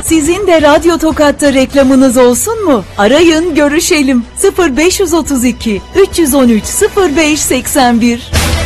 Sizin de Radyo Tokat'ta reklamınız olsun mu? Arayın, görüşelim. 0532 313 0581